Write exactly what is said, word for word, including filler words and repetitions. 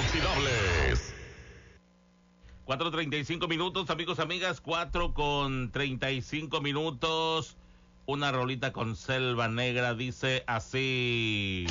inoxidables. cuatro treinta y cinco minutos, amigos, amigas, cuatro con treinta y cinco minutos. Una rolita con Selva Negra dice así.